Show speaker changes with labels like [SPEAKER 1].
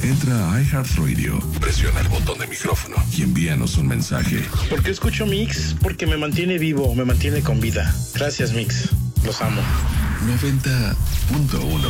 [SPEAKER 1] Entra a iHeartRadio, presiona el botón de micrófono y envíanos un mensaje.
[SPEAKER 2] ¿Por qué escucho Mix? Porque me mantiene vivo, me mantiene con vida. Gracias, Mix. Los amo.
[SPEAKER 1] 90.1